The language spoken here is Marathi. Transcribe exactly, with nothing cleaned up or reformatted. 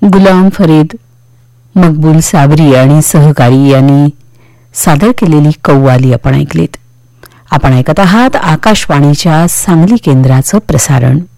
गुलाम फरीद, मकबूल साबरी आणि सहकारी यांनी सादर केलेली कव्वाली आपण ऐकलीत. आपण ऐकत आहात आकाशवाणीच्या सांगली केंद्राचं प्रसारण.